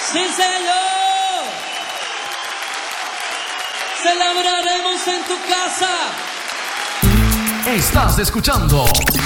Sí, señor. Celebraremos en tu casa. Estás escuchando